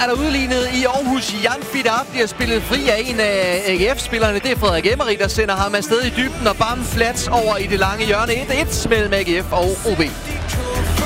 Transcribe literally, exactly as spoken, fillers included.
er der udlignet i Aarhus. Jan Fidaf bliver spillet fri af en af A G F-spillerne. Det er Frederik Emery, der sender ham afsted i dybden, og bam, flats over i det lange hjørne. et et mellem A G F og O B.